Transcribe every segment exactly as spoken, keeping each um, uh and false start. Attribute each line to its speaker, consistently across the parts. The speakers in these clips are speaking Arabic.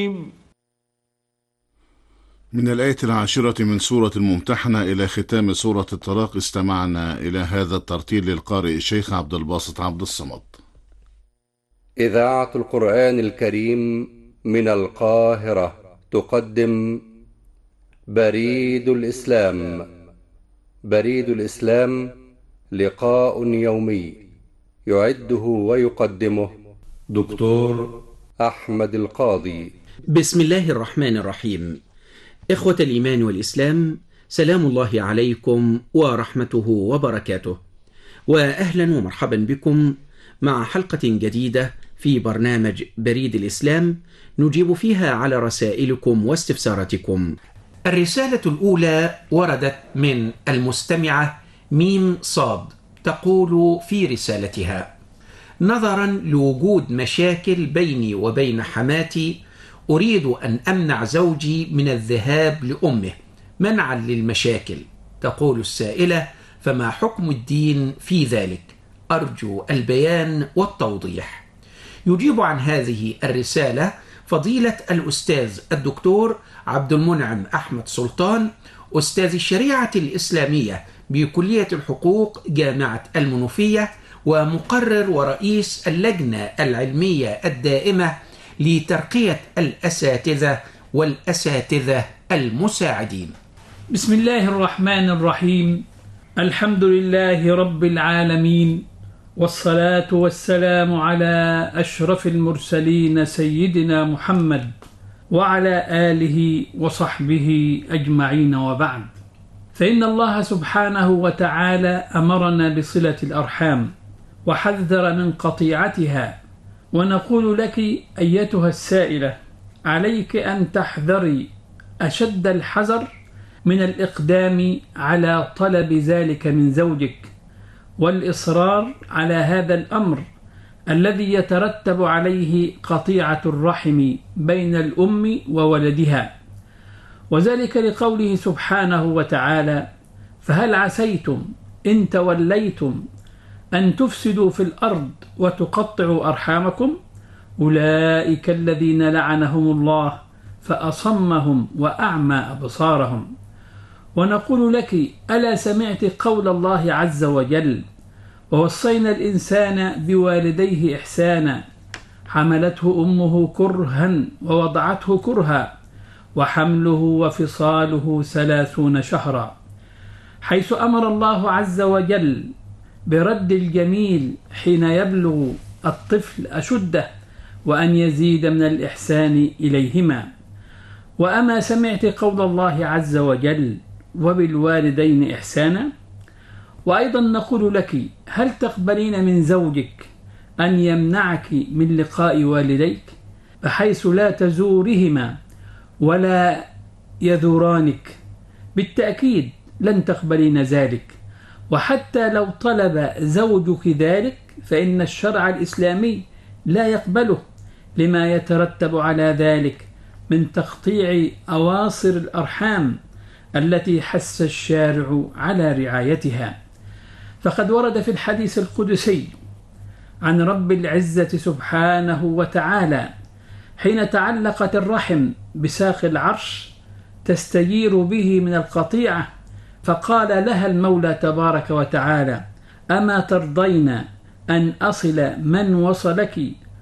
Speaker 1: من الآية العاشرة من سورة الممتحنة إلى ختام سورة الطلاق استمعنا إلى هذا الترتيل للقارئ الشيخ عبد الباسط عبد الصمد.
Speaker 2: إذاعة القرآن الكريم من القاهرة تقدم بريد الإسلام. بريد الإسلام لقاء يومي يعده ويقدمه دكتور أحمد القاضي.
Speaker 3: بسم الله الرحمن الرحيم. إخوة الإيمان والإسلام، سلام الله عليكم ورحمته وبركاته، وأهلا ومرحبا بكم مع حلقة جديدة في برنامج بريد الإسلام نجيب فيها على رسائلكم واستفساراتكم. الرسالة الأولى وردت من المستمعة ميم صاد، تقول في رسالتها: نظرا لوجود مشاكل بيني وبين حماتي أريد أن أمنع زوجي من الذهاب لأمه منعا للمشاكل. تقول السائلة: فما حكم الدين في ذلك؟ أرجو البيان والتوضيح. يجيب عن هذه الرسالة فضيلة الأستاذ الدكتور عبد المنعم أحمد سلطان، أستاذ الشريعة الإسلامية بكلية الحقوق جامعة المنوفية، ومقرر ورئيس اللجنة العلمية الدائمة لترقية الأساتذة والأساتذة المساعدين.
Speaker 4: بسم الله الرحمن الرحيم. الحمد لله رب العالمين، والصلاة والسلام على أشرف المرسلين سيدنا محمد وعلى آله وصحبه أجمعين، وبعد. فإن الله سبحانه وتعالى أمرنا بصلة الأرحام وحذر من قطيعتها، ونقول لك أيتها السائلة: عليك أن تحذري أشد الحذر من الإقدام على طلب ذلك من زوجك والإصرار على هذا الأمر الذي يترتب عليه قطيعة الرحم بين الأم وولدها، وذلك لقوله سبحانه وتعالى: فهل عسيتم إن توليتم أن تفسدوا في الأرض وتقطعوا أرحامكم أولئك الذين لعنهم الله فأصمهم وأعمى أبصارهم. ونقول لك: ألا سمعت قول الله عز وجل: ووصينا الإنسان بوالديه إحسانا حملته أمه كرها ووضعته كرها وحمله وفصاله ثلاثون شهرا، حيث أمر الله عز وجل برد الجميل حين يبلغ الطفل أشده، وأن يزيد من الإحسان إليهما. وأما سمعت قول الله عز وجل: وبالوالدين إحسانا؟ وأيضا نقول لك: هل تقبلين من زوجك أن يمنعك من لقاء والديك بحيث لا تزورهما ولا يزورانك؟ بالتأكيد لن تقبلين ذلك، وحتى لو طلب زوجك ذلك فإن الشرع الإسلامي لا يقبله، لما يترتب على ذلك من تقطيع أواصر الأرحام التي حث الشارع على رعايتها. فقد ورد في الحديث القدسي عن رب العزة سبحانه وتعالى حين تعلقت الرحم بساق العرش تستجير به من القطيعة، فقال لها المولى تبارك وتعالى: أما ترضين أن أصل من وصلك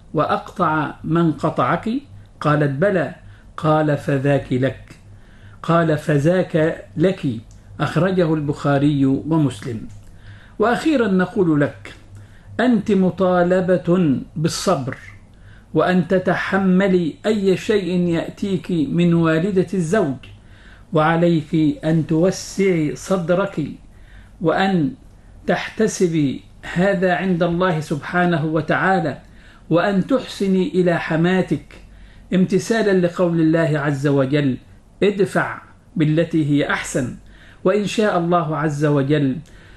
Speaker 4: وأقطع من قطعك؟ قالت: بلى. قال: فذاك لك. قال: فذاك لك. أخرجه البخاري ومسلم. وأخيرا نقول لك: أنت مطالبة بالصبر، وأن تتحملي أي شيء يأتيك من والدة الزوج، وعليك أن توسعي صدرك وأن تحتسبي هذا عند الله سبحانه وتعالى، وأن تحسني إلى حماتك امتثالا لقول الله عز وجل: ادفع بالتي هي أحسن، وإن شاء الله عز وجل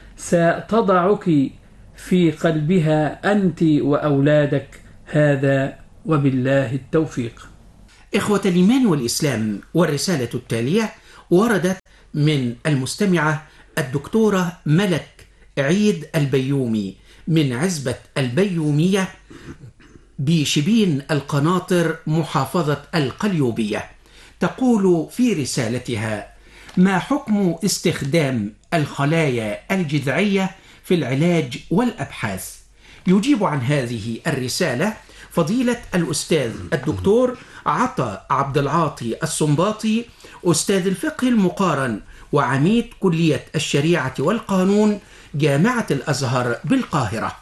Speaker 4: ستضعك في قلبها أنت وأولادك. هذا وبالله التوفيق.
Speaker 3: إخوة الإيمان والإسلام، والرسالة التالية وردت من المستمعة الدكتورة ملك عيد البيومي من عزبة البيومية بشبين القناطر محافظة القليوبية، تقول في رسالتها: ما حكم استخدام الخلايا الجذعية في العلاج والأبحاث؟ يجيب عن هذه الرسالة فضيلة الأستاذ الدكتور عطا عبد العاطي السنباطي، أستاذ الفقه المقارن وعميد كلية الشريعة والقانون جامعة الأزهر بالقاهرة.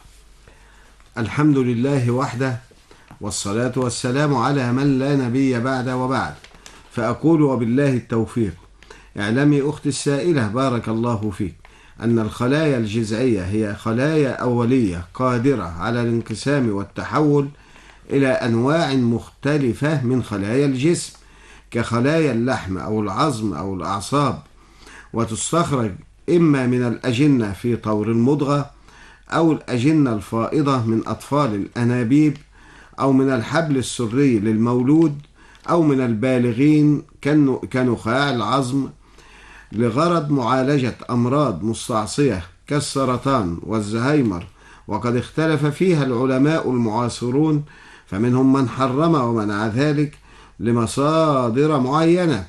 Speaker 5: الحمد لله وحده، والصلاة والسلام على من لا نبي بعد وبعد، فأقول وبالله التوفيق. اعلمي أختي السائلة بارك الله فيك أن الخلايا الجذعية هي خلايا أولية قادرة على الانقسام والتحول إلى أنواع مختلفة من خلايا الجسم، كخلايا اللحم أو العظم أو الأعصاب، وتستخرج إما من الأجنة في طور المضغة، أو الأجنة الفائضة من أطفال الأنابيب، أو من الحبل السري للمولود، أو من البالغين كنخاع العظم، لغرض معالجة أمراض مستعصية كالسرطان والزهايمر. وقد اختلف فيها العلماء المعاصرون، فمنهم من حرم ومنع ذلك لمصادر معينة.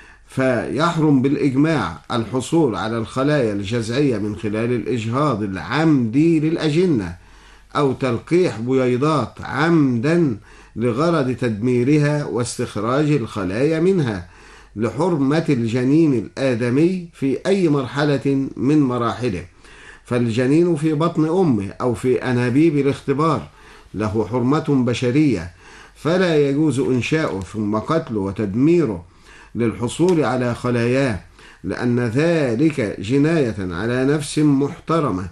Speaker 5: فيحرم بالإجماع الحصول على الخلايا الجذعية من خلال الإجهاض العمدي للأجنة، أو تلقيح بيضات عمدا لغرض تدميرها واستخراج الخلايا منها، لحرمة الجنين الآدمي في أي مرحلة من مراحله. فالجنين في بطن أمه أو في أنابيب الاختبار له حرمة بشرية، فلا يجوز إنشاؤه ثم قتله وتدميره للحصول على خلاياه، لأن ذلك جناية على نفس محترمة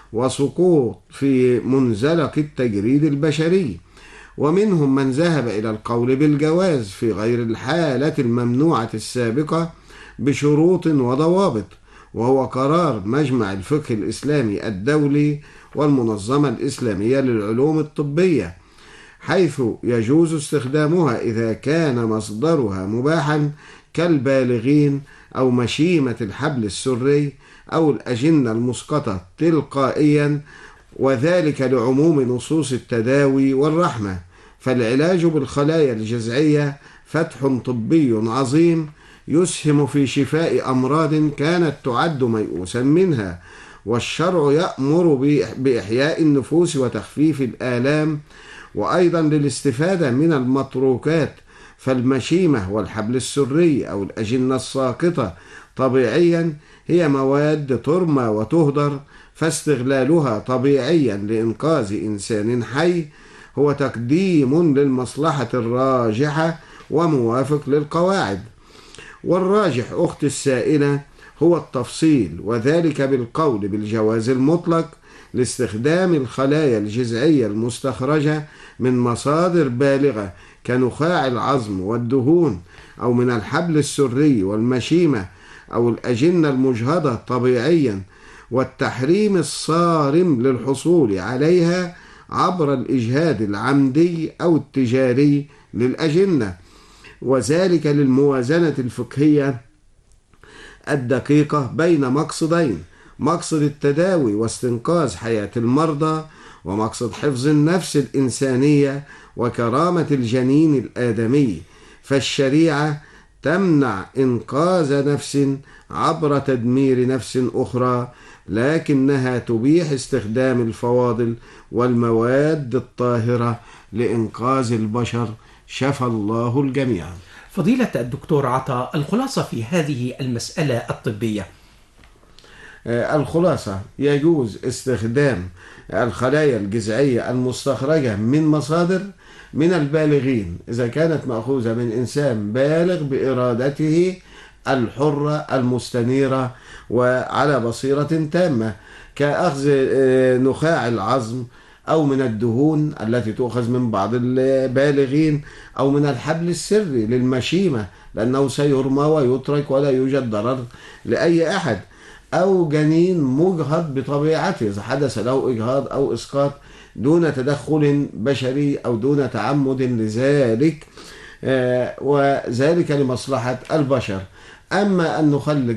Speaker 5: وسقوط في منزلق التجريد البشري. ومنهم من ذهب إلى القول بالجواز في غير الحالة الممنوعة السابقة بشروط وضوابط، وهو قرار مجمع الفقه الإسلامي الدولي والمنظمة الإسلامية للعلوم الطبية، حيث يجوز استخدامها إذا كان مصدرها مباحا كالبالغين أو مشيمة الحبل السري أو الأجنة المسقطة تلقائيا، وذلك لعموم نصوص التداوي والرحمة. فالعلاج بالخلايا الجذعية فتح طبي عظيم يسهم في شفاء أمراض كانت تعد ميؤوسا منها، والشرع يأمر بإحياء النفوس وتخفيف الآلام، وأيضا للاستفادة من المتروكات. فالمشيمة والحبل السري أو الأجنة الساقطة طبيعيا هي مواد ترمى وتهدر، فاستغلالها طبيعيا لإنقاذ إنسان حي هو تقديم للمصلحة الراجحة وموافق للقواعد. والراجح أخت السائلة هو التفصيل، وذلك بالقول بالجواز المطلق لاستخدام الخلايا الجذعية المستخرجة من مصادر بالغة كنخاع العظم والدهون، أو من الحبل السري والمشيمة أو الأجنة المجهضة طبيعيا، والتحريم الصارم للحصول عليها عبر الإجهاد العمدي أو التجاري للأجنة، وذلك للموازنة الفقهية الدقيقة بين مقصدين: مقصد التداوي واستنقاذ حياة المرضى، ومقصد حفظ النفس الإنسانية وكرامة الجنين الآدمي. فالشريعة تمنع إنقاذ نفس عبر تدمير نفس أخرى، لكنها تبيح استخدام الفواضل والمواد الطاهرة لإنقاذ البشر. شفى الله الجميع.
Speaker 3: فضيلة الدكتور عطا، الخلاصة في هذه المسألة الطبية؟
Speaker 5: الخلاصة: يجوز استخدام الخلايا الجذعية المستخرجة من مصادر من البالغين إذا كانت مأخوذة من إنسان بالغ بإرادته الحرة المستنيرة وعلى بصيرة تامة، كأخذ نخاع العظم، أو من الدهون التي تؤخذ من بعض البالغين، أو من الحبل السري للمشيمة لأنه سيرمى ويترك ولا يوجد ضرر لأي أحد، أو جنين مجهض بطبيعته إذا حدث له إجهاض أو إسقاط دون تدخل بشري أو دون تعمد لذلك، وذلك لمصلحة البشر. أما أن نخلد